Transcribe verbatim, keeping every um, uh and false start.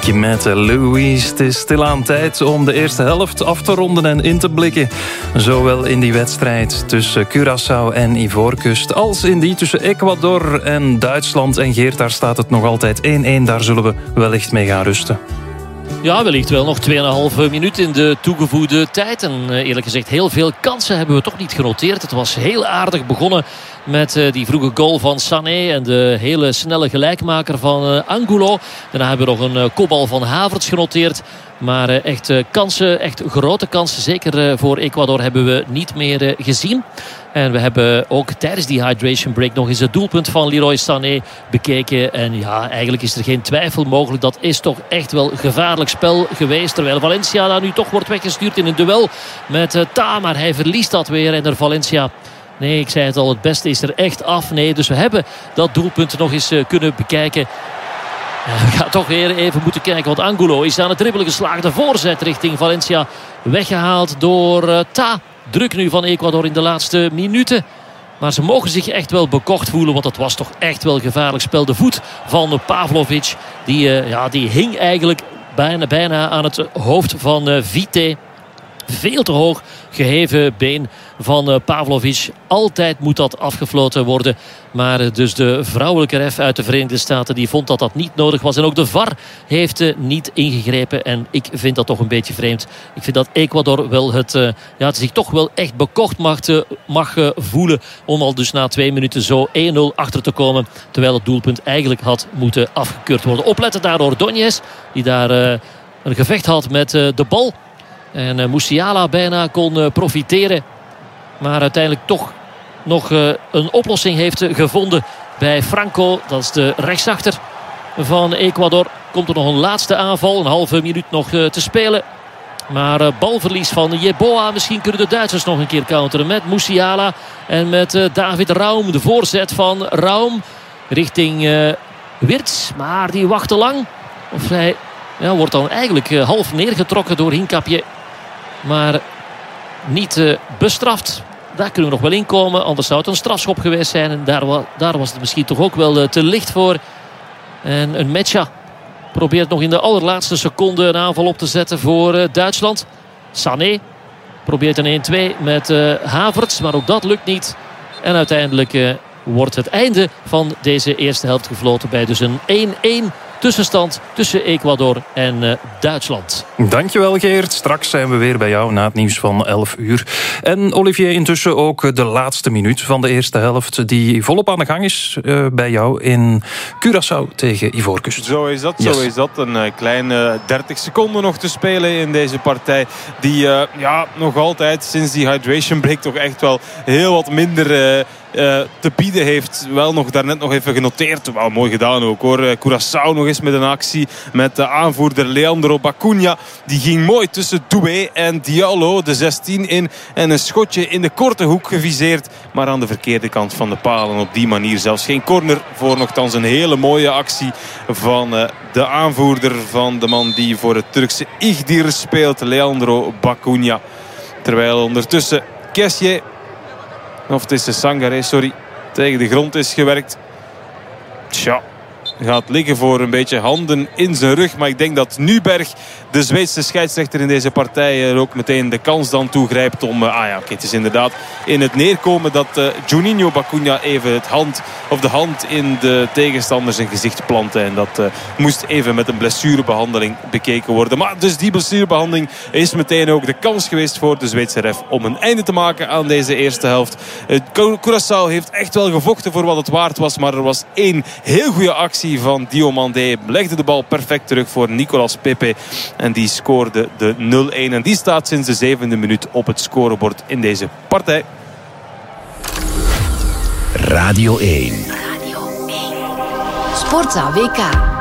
Met Louis. Het is stilaan tijd om de eerste helft af te ronden en in te blikken. Zowel in die wedstrijd tussen Curaçao en Ivoorkust als in die tussen Ecuador en Duitsland. En Geert, daar staat het nog altijd één-één. Daar zullen we wellicht mee gaan rusten. Ja, wellicht wel nog twee komma vijf minuut in de toegevoegde tijd. En eerlijk gezegd, heel veel kansen hebben we toch niet genoteerd. Het was heel aardig begonnen met uh, die vroege goal van Sané en de hele snelle gelijkmaker van uh, Angulo. Daarna hebben we nog een uh, kopbal van Havertz genoteerd. Maar uh, echt uh, kansen, echt grote kansen, zeker uh, voor Ecuador, hebben we niet meer uh, gezien. En we hebben ook tijdens die hydration break nog eens het doelpunt van Leroy Sané bekeken. En ja, eigenlijk is er geen twijfel mogelijk. Dat is toch echt wel gevaarlijk spel geweest. Terwijl Valencia daar nu toch wordt weggestuurd in een duel met uh, Ta. Maar hij verliest dat weer. En er Valencia... Nee, ik zei het al, het beste is er echt af. Nee, dus we hebben dat doelpunt nog eens uh, kunnen bekijken. We gaan toch weer even moeten kijken. Want Angulo is aan het dribbelen geslaagd. De voorzet richting Valencia weggehaald door uh, Ta. Druk nu van Ecuador in de laatste minuten. Maar ze mogen zich echt wel bekocht voelen. Want het was toch echt wel gevaarlijk spel. De voet van Pavlovic. Die, uh, ja, die hing eigenlijk bijna, bijna aan het hoofd van uh, Vite. Veel te hoog geheven been van uh, Pavlovic. Altijd moet dat afgefloten worden. Maar uh, dus de vrouwelijke ref uit de Verenigde Staten die vond dat dat niet nodig was. En ook de V A R heeft uh, niet ingegrepen. En ik vind dat toch een beetje vreemd. Ik vind dat Ecuador wel het, uh, ja, het zich toch wel echt bekocht mag, uh, mag uh, voelen. Om al dus na twee minuten zo één nul achter te komen. Terwijl het doelpunt eigenlijk had moeten afgekeurd worden. Opletten daardoor Donjes. Die daar uh, een gevecht had met uh, de bal. En uh, Musiala bijna kon uh, profiteren. Maar uiteindelijk toch nog uh, een oplossing heeft uh, gevonden bij Franco. Dat is de rechtsachter van Ecuador. Komt er nog een laatste aanval. Een halve minuut nog uh, te spelen. Maar uh, balverlies van Yeboah. Misschien kunnen de Duitsers nog een keer counteren met Musiala. En met uh, David Raum. De voorzet van Raum richting uh, Wirtz. Maar die wacht te lang. Of hij ja, wordt dan eigenlijk uh, half neergetrokken door Hincapie. Maar niet uh, bestraft. Daar kunnen we nog wel in komen. Anders zou het een strafschop geweest zijn. En daar, wa- daar was het misschien toch ook wel uh, te licht voor. En een Mecha probeert nog in de allerlaatste seconde een aanval op te zetten voor uh, Duitsland. Sané probeert een één-twee met uh, Havertz. Maar ook dat lukt niet. En uiteindelijk uh, wordt het einde van deze eerste helft gefloten bij dus een één-één. Tussenstand tussen Ecuador en uh, Duitsland. Dankjewel Geert. Straks zijn we weer bij jou na het nieuws van elf uur. En Olivier, intussen ook de laatste minuut van de eerste helft die volop aan de gang is uh, bij jou in Curaçao tegen Ivoorkust. Zo is dat, yes. zo is dat. Een uh, kleine dertig seconden nog te spelen in deze partij. Die uh, ja, nog altijd sinds die hydration break toch echt wel heel wat minder... Uh, Uh, te bieden heeft. Wel nog daarnet nog even genoteerd. Wel mooi gedaan ook hoor. Uh, Curaçao nog eens met een actie met de aanvoerder Leandro Bacuna. Die ging mooi tussen Doué en Diallo de zestien in. En een schotje in de korte hoek geviseerd. Maar aan de verkeerde kant van de paal. En op die manier zelfs geen corner voor. Nogthans een hele mooie actie van uh, de aanvoerder van de man die voor het Turkse Igdir speelt. Leandro Bacuna. Terwijl ondertussen Kessié, of het is de Sangaré, sorry, tegen de grond is gewerkt. Tja, gaat liggen voor een beetje handen in zijn rug. Maar ik denk dat Nyberg, de Zweedse scheidsrechter in deze partij, er ook meteen de kans dan toegrijpt om... Uh, ah ja, oké, het is inderdaad in het neerkomen dat uh, Juninho Bacuna even het hand, of de hand in de tegenstander zijn gezicht plantte. En dat uh, moest even met een blessurebehandeling bekeken worden. Maar dus die blessurebehandeling is meteen ook de kans geweest voor de Zweedse ref om een einde te maken aan deze eerste helft. Uh, Curaçao heeft echt wel gevochten voor wat het waard was. Maar er was één heel goede actie van Diomandé. Legde de bal perfect terug voor Nicolas Pepe. En die scoorde de nul-één. En die staat sinds de zevende minuut op het scorebord in deze partij. Radio één. Radio één. Sportza W K.